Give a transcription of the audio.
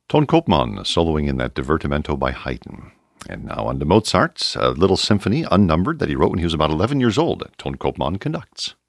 Ton Koopman soloing in that Divertimento by Haydn. And now on to Mozart's a little symphony, unnumbered, that he wrote when he was about 11 years old. Ton Koopman conducts.